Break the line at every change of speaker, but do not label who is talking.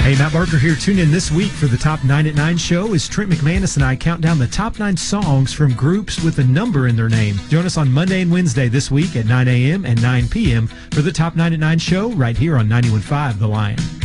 Hey, Matt Barker here. Tune in this week for the Top 9 at 9 show as Trent McManus and I count down the top 9 songs from groups with a number in their name. Join us on Monday and Wednesday this week at 9 a.m. and 9 p.m. for the Top 9 at 9 show right here on 91.5 The Lion.